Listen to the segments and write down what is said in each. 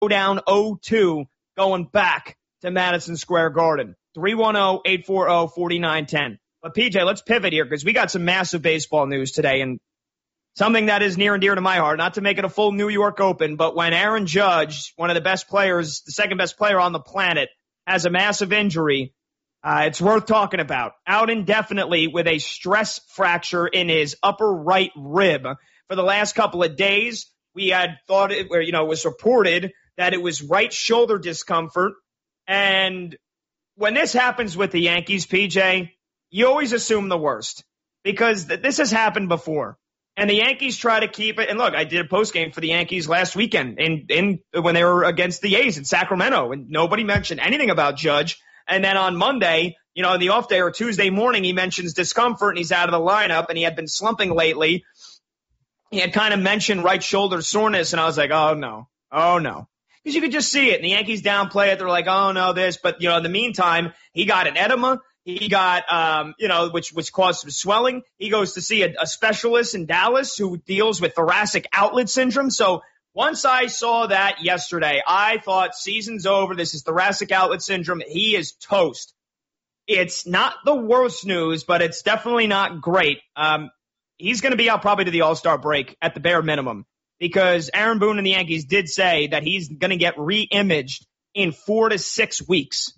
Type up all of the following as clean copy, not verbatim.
down 0-2 going back to Madison Square Garden. 310-840-4910. But PJ, let's pivot here because we got some massive baseball news today and something that is near and dear to my heart, not to make it a full New York Open, but when Aaron Judge, one of the best players, the second best player on the planet, has a massive injury, it's worth talking about. Out indefinitely with a stress fracture in his upper right rib. For the last couple of days, we had thought it was reported that it was right shoulder discomfort. And when this happens with the Yankees, PJ, you always assume the worst because this has happened before. And the Yankees try to keep it. And look, I did a postgame for the Yankees last weekend when they were against the A's in Sacramento, and nobody mentioned anything about Judge. And then on Monday, in the off day or Tuesday morning, he mentions discomfort and he's out of the lineup and he had been slumping lately. He had kind of mentioned right shoulder soreness, and I was like, oh no. Because you could just see it. And the Yankees downplay it. They're like, oh no, this. But, in the meantime, he got an edema. He got, which caused some swelling. He goes to see a specialist in Dallas who deals with thoracic outlet syndrome. So once I saw that yesterday, I thought season's over. This is thoracic outlet syndrome. He is toast. It's not the worst news, but it's definitely not great. He's going to be out probably to the All-Star break at the bare minimum because Aaron Boone and the Yankees did say that he's going to get re-imaged in 4 to 6 weeks.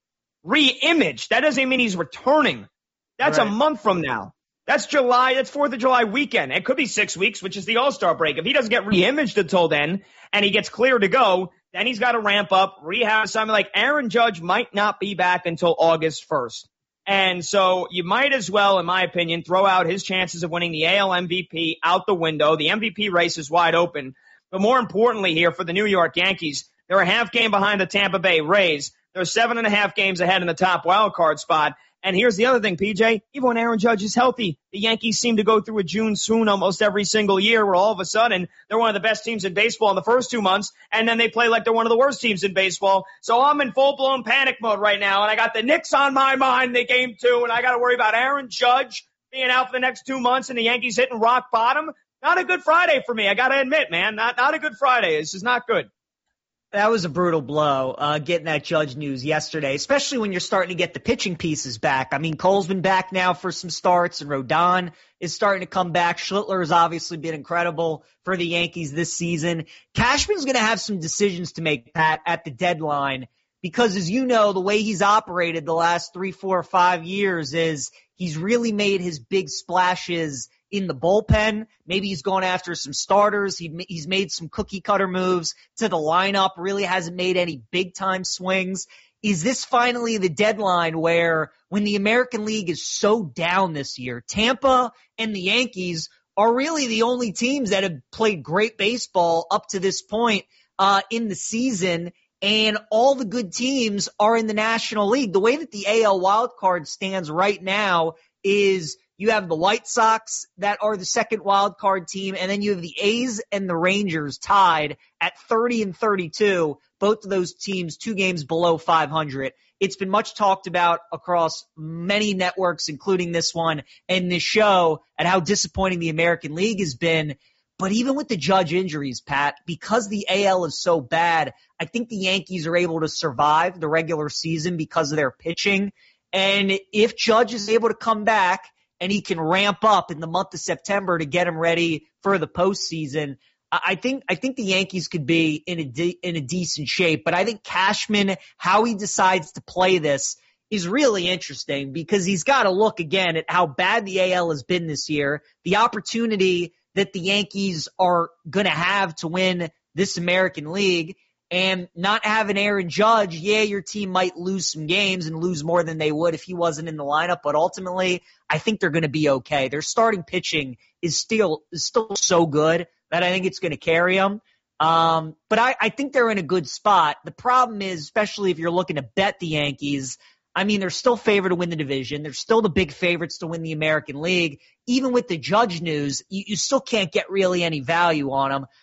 Re-imaged. That doesn't mean he's returning. That's right. A month from now. That's July. That's 4th of July weekend. It could be 6 weeks, which is the All-Star break. If he doesn't get re-imaged until then and he gets cleared to go, then he's got to ramp up, rehab something. Like Aaron Judge might not be back until August 1st. And so you might as well, in my opinion, throw out his chances of winning the AL MVP out the window. The MVP race is wide open. But more importantly here for the New York Yankees, they're a half game behind the Tampa Bay Rays. They're 7.5 games ahead in the top wild card spot. And here's the other thing, PJ. Even when Aaron Judge is healthy, the Yankees seem to go through a June swoon almost every single year where all of a sudden they're one of the best teams in baseball in the first 2 months, and then they play like they're one of the worst teams in baseball. So I'm in full-blown panic mode right now, and I got the Knicks on my mind in game 2, and I got to worry about Aaron Judge being out for the next 2 months and the Yankees hitting rock bottom. Not a good Friday for me, I got to admit, man. Not a good Friday. This is not good. That was a brutal blow, getting that Judge news yesterday, especially when you're starting to get the pitching pieces back. I mean, Cole's been back now for some starts, and Rodon is starting to come back. Schlittler has obviously been incredible for the Yankees this season. Cashman's going to have some decisions to make, Pat, at the deadline because, as you know, the way he's operated the last 3, 4, 5 years is he's really made his big splashes in the bullpen. Maybe he's gone after some starters. He's made some cookie cutter moves to the lineup, really hasn't made any big time swings. Is this finally the deadline where when the American League is so down this year, Tampa and the Yankees are really the only teams that have played great baseball up to this point in the season, and all the good teams are in the National League? The way that the AL wildcard stands right now is you have the White Sox that are the second wild card team, and then you have the A's and the Rangers tied at 30 and 32, both of those teams 2 games below 500. It's been much talked about across many networks, including this one and this show, at how disappointing the American League has been. But even with the Judge injuries, Pat, because the AL is so bad, I think the Yankees are able to survive the regular season because of their pitching. And if Judge is able to come back and he can ramp up in the month of September to get him ready for the postseason, I think the Yankees could be in a decent shape. But I think Cashman, how he decides to play this is really interesting because he's got to look again at how bad the AL has been this year, the opportunity that the Yankees are going to have to win this American League. And not having Aaron Judge, yeah, your team might lose some games and lose more than they would if he wasn't in the lineup. But ultimately, I think they're going to be okay. Their starting pitching is still so good that I think it's going to carry them. But I think they're in a good spot. The problem is, especially if you're looking to bet the Yankees, I mean, they're still favored to win the division. They're still the big favorites to win the American League. Even with the Judge news, you still can't get really any value on them.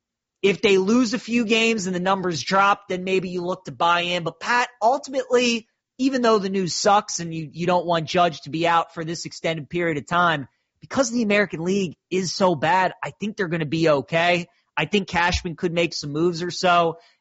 If they lose a few games and the numbers drop, then maybe you look to buy in. But, Pat, ultimately, even though the news sucks and you don't want Judge to be out for this extended period of time, because the American League is so bad, I think they're going to be okay. I think Cashman could make some moves or so.